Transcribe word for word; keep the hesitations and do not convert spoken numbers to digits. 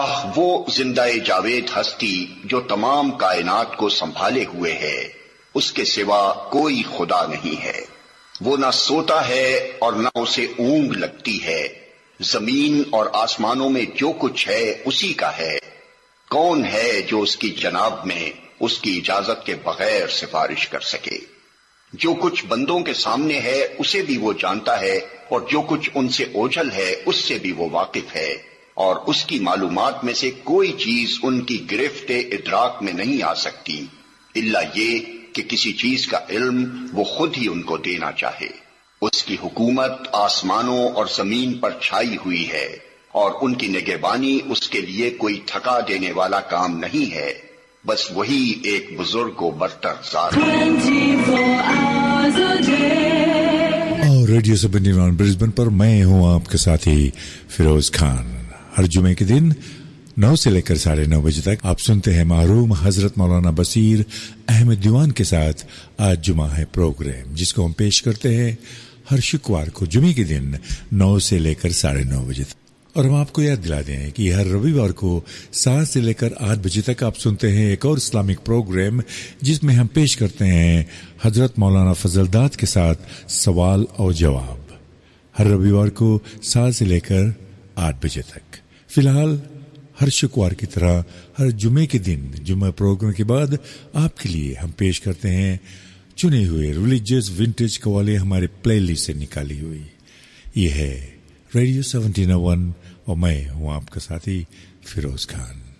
وہ زندہ جاوید ہستی جو تمام کائنات کو سنبھالے ہوئے ہے، اس کے سوا کوئی خدا نہیں ہے۔ وہ نہ سوتا ہے اور نہ اسے اونگ لگتی ہے۔ زمین اور آسمانوں میں جو کچھ ہے اسی کا ہے۔ کون ہے جو اس کی جناب میں اس کی اجازت کے بغیر سفارش کر سکے؟ جو کچھ بندوں کے سامنے ہے اسے بھی وہ جانتا ہے، اور جو کچھ ان سے اوجھل ہے اس سے بھی وہ واقف ہے، اور اس کی معلومات میں سے کوئی چیز ان کی گرفت ادراک میں نہیں آ سکتی الا یہ کہ کسی چیز کا علم وہ خود ہی ان کو دینا چاہے۔ اس کی حکومت آسمانوں اور زمین پر چھائی ہوئی ہے، اور ان کی نگہبانی اس کے لیے کوئی تھکا دینے والا کام نہیں ہے، بس وہی ایک بزرگ و برتر ذات ہے۔ اور ریڈیو سیونٹی ون برسبن پر میں ہوں آپ کے ساتھی فیروز خان۔ ہر جمعے کے دن نو سے لے کر ساڑھے نو بجے تک آپ سنتے ہیں محروم حضرت مولانا بصیر احمد دیوان کے ساتھ آج جمعہ ہے پروگرام، جس کو ہم پیش کرتے ہیں ہر شکوار کو جمعے کے دن نو سے لے کر ساڑھے نو بجے تک۔ اور ہم آپ کو یاد دلا دیں کہ ہر رویوار کو سات سے لے کر آٹھ بجے تک آپ سنتے ہیں ایک اور اسلامک پروگرام، جس میں ہم پیش کرتے ہیں حضرت مولانا فضل داد کے ساتھ سوال اور جواب، ہر رویوار کو سات سے لے کر آٹھ بجے تک۔ فی الحال ہر شکوار کی طرح ہر جمعے کے دن جمعہ پروگرام کے بعد آپ کے لیے ہم پیش کرتے ہیں چنے ہوئے ریلیجیس ونٹیج قوالی ہمارے پلے لسٹ سے نکالی ہوئی۔ یہ ہے ریڈیو سیونٹی ون اور میں ہوں آپ کا ساتھی فیروز خان۔